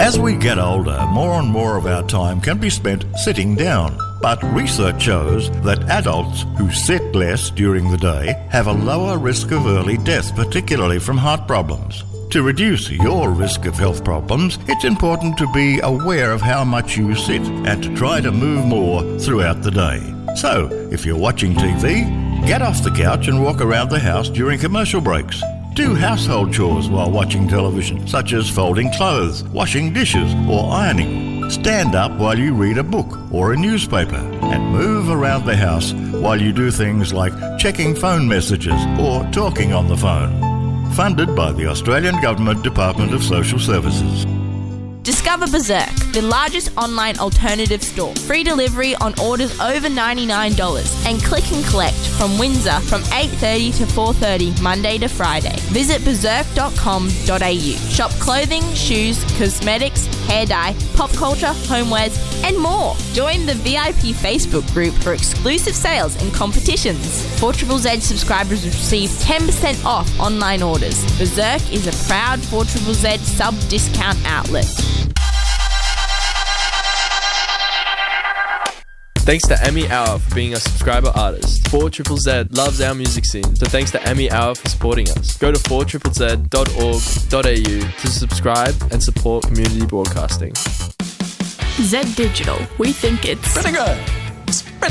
As we get older, more and more of our time can be spent sitting down. But research shows that adults who sit less during the day have a lower risk of early death, particularly from heart problems. To reduce your risk of health problems, it's important to be aware of how much you sit and to try to move more throughout the day. So, if you're watching TV, get off the couch and walk around the house during commercial breaks. Do household chores while watching television, such as folding clothes, washing dishes, or ironing. Stand up while you read a book or a newspaper, and move around the house while you do things like checking phone messages or talking on the phone. Funded by the Australian Government Department of Social Services. Discover Berserk, the largest online alternative store. Free delivery on orders over $99 and click and collect from Windsor from 8:30 to 4:30 Monday to Friday. Visit berserk.com.au. Shop clothing, shoes, cosmetics, hair dye, pop culture, homewares and more. Join the VIP Facebook group for exclusive sales and competitions. 4ZZZ subscribers receive 10% off online orders. Berserk is a proud 4ZZZ sub-discount outlet. Thanks to Amy Hour for being a subscriber artist. 4ZZZ loves our music scene, so thanks to Amy Hour for supporting us. Go to 4ZZZ.org.au to subscribe and support community broadcasting. Z Digital. We think it's Vinegar!